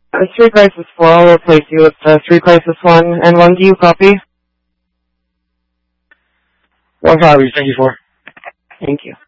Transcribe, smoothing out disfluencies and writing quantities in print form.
3 crisis 4, I'll replace you with 3 crisis 1 and 1. Do you copy? 1 copy, thank you, 4. Thank you.